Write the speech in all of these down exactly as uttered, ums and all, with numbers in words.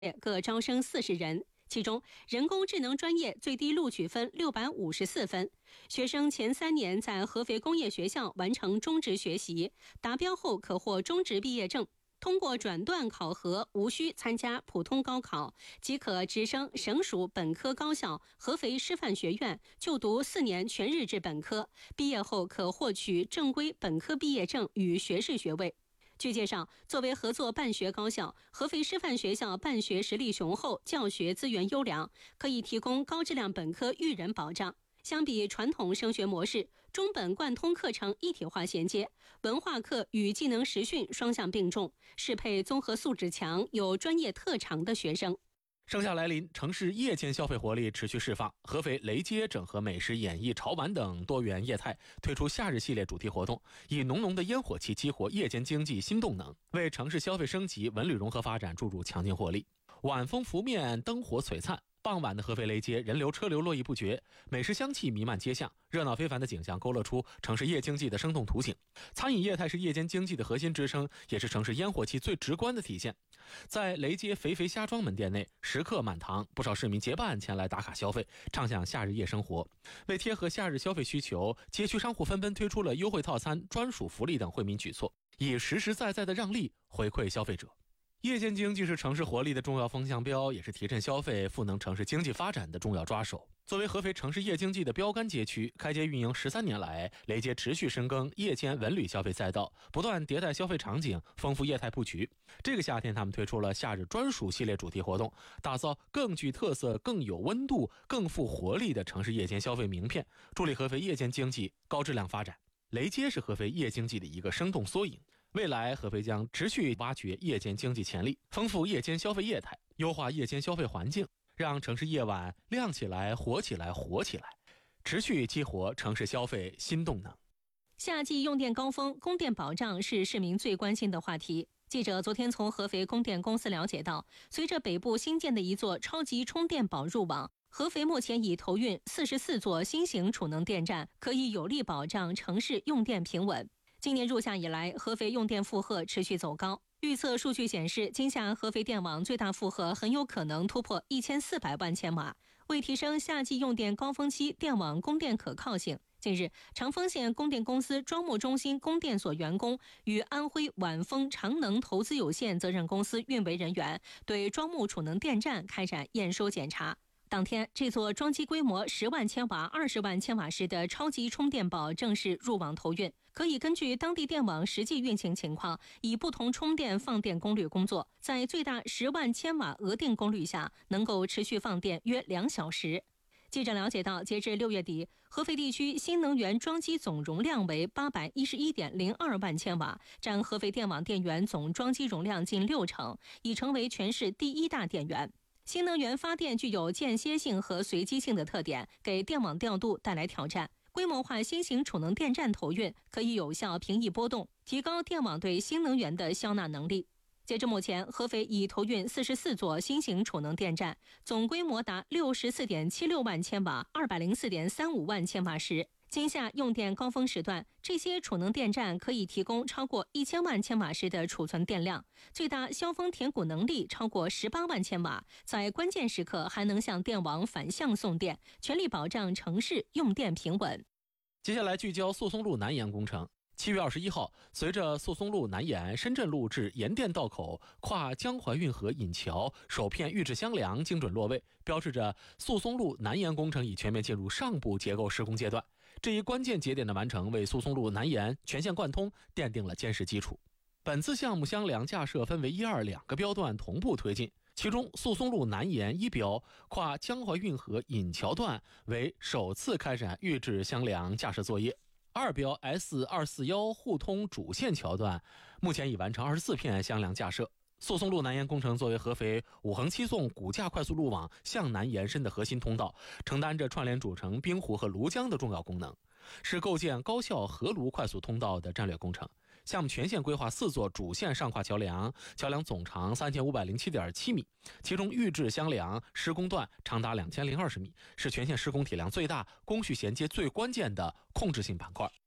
各招生四十人。其中，人工智能专业最低录取分六百五十四分，学生前三年在合肥工业学校完成中职学习，达标后可获中职毕业证。通过转段考核，无需参加普通高考，即可直升省属本科高校合肥师范学院就读四年全日制本科，毕业后可获取正规本科毕业证与学士学位。据介绍，作为合作办学高校，合肥师范学校办学实力雄厚，教学资源优良，可以提供高质量本科育人保障。相比传统升学模式，中本贯通课程一体化衔接，文化课与技能实训双向并重，适配综合素质强、有专业特长的学生。 盛夏来临，城市夜间消费活力持续释放。合肥雷街整合美食、演艺、潮玩等多元业态，推出夏日系列主题活动，以浓浓的烟火气激活夜间经济新动能，为城市消费升级、文旅融合发展注入强劲活力。晚风拂面，灯火璀璨。傍晚的合肥雷街，人流车流络绎不绝，美食香气弥漫街巷，热闹非凡的景象勾勒出城市夜经济的生动图景。餐饮业态是夜间经济的核心支撑，也是城市烟火气最直观的体现。在雷街肥肥虾庄门店内，食客满堂，不少市民结伴前来打卡消费，畅享夏日夜生活。为贴合夏日消费需求，街区商户纷纷推出了优惠套餐、专属福利等惠民举措，以实实在在的让利回馈消费者。夜间经济是城市活力的重要风向标，也是提振消费、赋能城市经济发展的重要抓手。作为合肥城市夜经济的标杆街区，开街运营十三年来，雷街持续深耕夜间文旅消费赛道，不断迭代消费场景，丰富业态布局。这个夏天，他们推出了夏日专属系列主题活动，打造更具特色、更有温度、更富活力的城市夜间消费名片，助力合肥夜间经济高质量发展。雷街是合肥夜经济的一个生动缩影。未来，合肥将持续挖掘夜间经济潜力，丰富夜间消费业态，优化夜间消费环境，让城市夜晚亮起来、活起来、活起来，持续激活城市消费新动能。 夏季用电高峰，供电保障是市民最关心的话题。记者昨天从合肥供电公司了解到，随着北部新建的一座超级充电宝入网，合肥目前已投运四十四座新型储能电站，可以有力保障城市用电平稳。今年入夏以来，合肥用电负荷持续走高。预测数据显示，今夏合肥电网最大负荷很有可能突破一千四百万千瓦。为提升夏季用电高峰期电网供电可靠性，近日，长丰县供电公司庄木中心供电所员工与安徽皖丰长能投资有限责任公司运维人员对庄木储能电站开展验收检查。当天，这座装机规模十万千瓦、二十万千瓦时的超级充电宝正式入网投运，可以根据当地电网实际运行情况，以不同充电放电功率工作，在最大十万千瓦额定功率下，能够持续放电约两小时。记者了解到，截至六月底，合肥地区新能源装机总容量为八百一十一点零二万千瓦，占合肥电网电源总装机容量近六成，已成为全市第一大电源。新能源发电具有间歇性和随机性的特点，给电网调度带来挑战。规模化新型储能电站投运可以有效平抑波动，提高电网对新能源的消纳能力。截至目前，合肥已投运四十四座新型储能电站，总规模达六十四点七六万千瓦、二百零四点三五万千瓦时。今夏用电高峰时段，这些储能电站可以提供超过一千万千瓦时的储存电量，最大消峰填谷能力超过十八万千瓦，在关键时刻还能向电网反向送电，全力保障城市用电平稳。 接下来聚焦诉松路南延工程。七月二十一号，随着诉松路南延深圳路至盐店道口跨江淮运河引桥首片预制箱梁精准落位，标志着诉松路南延工程已全面进入上部结构施工阶段。这一关键节点的完成，为诉松路南延全线贯通奠定了坚实基础。本次项目箱梁架设分为一二两个标段同步推进，其中诉松路南延一标跨江淮运河引桥段为首次开展预制箱梁架设作业。二标 S 二四一互通主线桥段目前已完成二十四片箱梁架设。诉松路南延工程作为合肥五横七纵骨架快速路网向南延伸的核心通道，承担着串联主城滨湖和庐江的重要功能，是构建高效合庐快速通道的战略工程。项目全线规划四座主线上跨桥梁，桥梁总长三千五百零七点七米，其中预制箱梁施工段长达两千零二十米，是全线施工体量最大、工序衔接最关键的控制性板块。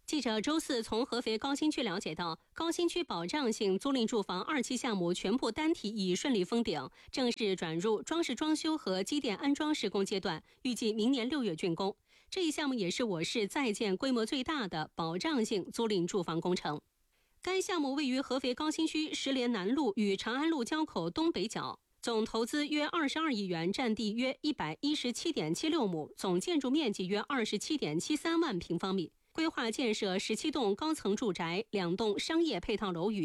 记者周四从合肥高新区了解到，高新区保障性租赁住房二期项目全部单体已顺利封顶，正式转入装饰装修和机电安装施工阶段，预计明年六月竣工。这一项目也是我市在建规模最大的保障性租赁住房工程。该项目位于合肥高新区石联南路与长安路交口东北角，总投资约二十二亿元，占地约一百一十七点七六亩，总建筑面积约二十七点七三万平方米。规划建设十七栋高层住宅、两栋商业配套楼宇。